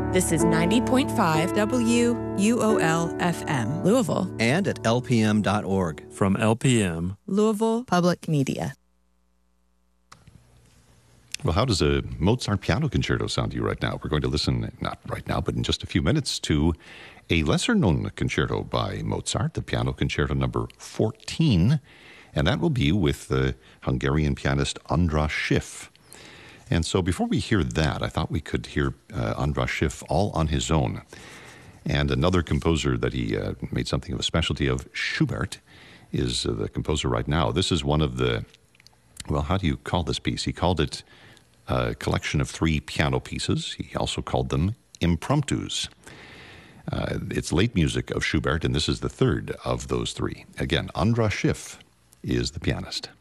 This is 90.5 WUOL-FM, Louisville. And at lpm.org. From LPM, Louisville Public Media. Well, how does a Mozart piano concerto sound to you right now? We're going to listen, not right now, but in just a few minutes, to a lesser-known concerto by Mozart, the Piano Concerto number 14, and that will be with the Hungarian pianist András Schiff. And so before we hear that, I thought we could hear András Schiff all on his own. And another composer that he made something of a specialty of, Schubert, is the composer right now. This is one of the, well, how do you call this piece? He called it a collection of 3 piano pieces. He also called them impromptus. It's late music of Schubert, and this is the third of those 3. Again, András Schiff is the pianist.